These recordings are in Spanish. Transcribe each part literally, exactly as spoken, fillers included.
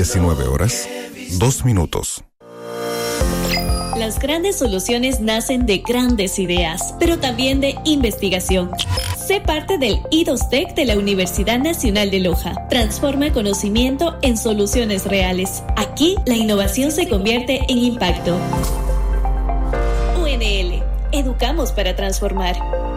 diecinueve horas, dos minutos. Las grandes soluciones nacen de grandes ideas, pero también de investigación. Sé parte del I dos T E C de la Universidad Nacional de Loja. Transforma conocimiento en soluciones reales. Aquí, la innovación se convierte en impacto. U N L. Educamos para transformar.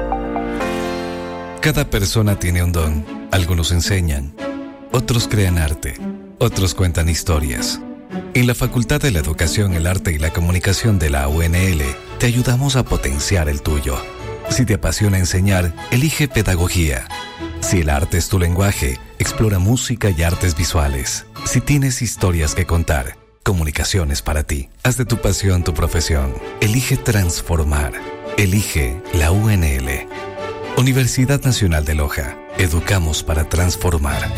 Cada persona tiene un don. Algunos enseñan, otros crean arte, otros cuentan historias. En la Facultad de la Educación, el Arte y la Comunicación de la U N L, te ayudamos a potenciar el tuyo. Si te apasiona enseñar, elige pedagogía. Si el arte es tu lenguaje, explora música y artes visuales. Si tienes historias que contar, comunicaciones para ti. Haz de tu pasión tu profesión. Elige transformar. Elige la U N L. Universidad Nacional de Loja. Educamos para transformar.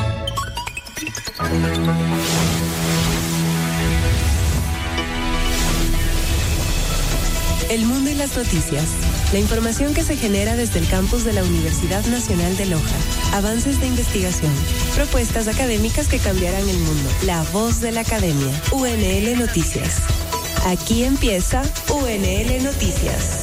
El mundo y las noticias. La información que se genera desde el campus de la Universidad Nacional de Loja. Avances de investigación. Propuestas académicas que cambiarán el mundo. La voz de la academia. U N L Noticias. Aquí empieza U N L Noticias.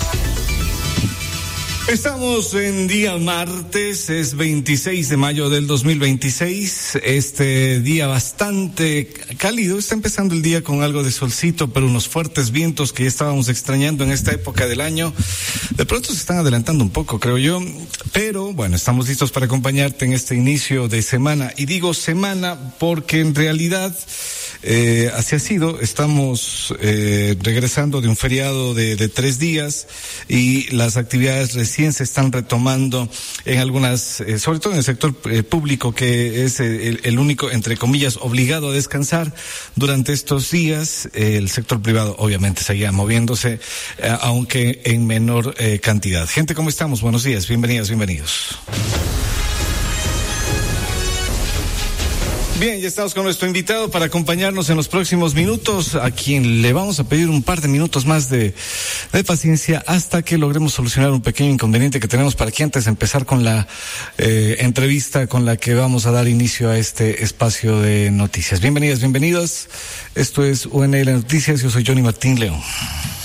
Estamos en día martes, es veintiséis de mayo del dos mil veintiséis, este día bastante cálido, está empezando el día con algo de solcito, pero unos fuertes vientos que ya estábamos extrañando en esta época del año, de pronto se están adelantando un poco, creo yo, pero bueno, estamos listos para acompañarte en este inicio de semana, y digo semana porque en realidad Eh, así ha sido, estamos eh, regresando de un feriado de, de tres días y las actividades recién se están retomando en algunas, eh, sobre todo en el sector eh, público, que es eh, el, el único, entre comillas, obligado a descansar durante estos días. Eh, el sector privado obviamente seguía moviéndose, eh, aunque en menor eh, cantidad. Gente, ¿cómo estamos? Buenos días, bienvenidas, bienvenidos. Bien, ya estamos con nuestro invitado para acompañarnos en los próximos minutos, a quien le vamos a pedir un par de minutos más de, de paciencia hasta que logremos solucionar un pequeño inconveniente que tenemos para que antes de empezar con la eh, entrevista con la que vamos a dar inicio a este espacio de noticias. Bienvenidas, bienvenidos. Esto es U N L Noticias, yo soy Johnny Martín León.